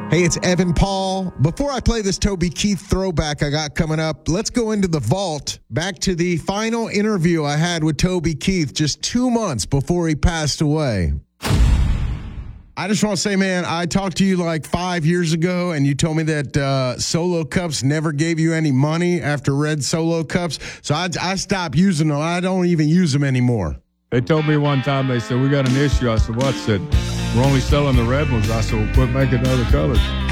Hey, it's Evan Paul. Before I play this Toby Keith throwback I got coming up, let's go into the vault, back to the final interview I had with Toby Keith just 2 months before he passed away. I just want to say, man, I talked to you like 5 years ago, and you told me that Solo Cups never gave you any money after Red Solo Cups, so I stopped using them. I don't even use them anymore. They told me one time, they said, we got an issue. I said, what's it? We're only selling the red ones. I said, well, quit making other colors.